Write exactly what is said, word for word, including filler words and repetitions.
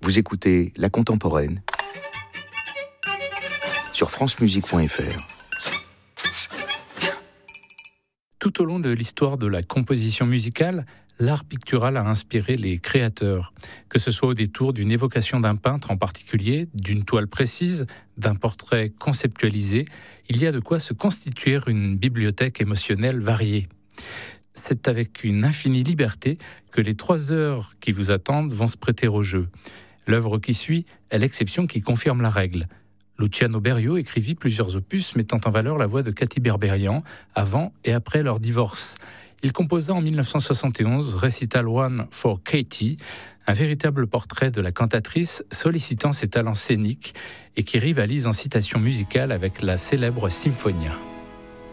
Vous écoutez La Contemporaine sur francemusique point f r. Tout au long de l'histoire de la composition musicale, l'art pictural a inspiré les créateurs, que ce soit au détour d'une évocation d'un peintre en particulier, d'une toile précise, d'un portrait conceptualisé. Il y a de quoi se constituer une bibliothèque émotionnelle variée. C'est avec une infinie liberté que les trois heures qui vous attendent vont se prêter au jeu. L'œuvre qui suit est l'exception qui confirme la règle. Luciano Berio écrivit plusieurs opus mettant en valeur la voix de Katy Berberian avant et après leur divorce. Il composa en dix-neuf cent soixante et onze Recital One for Katy, un véritable portrait de la cantatrice sollicitant ses talents scéniques et qui rivalise en citation musicale avec la célèbre Symphonia.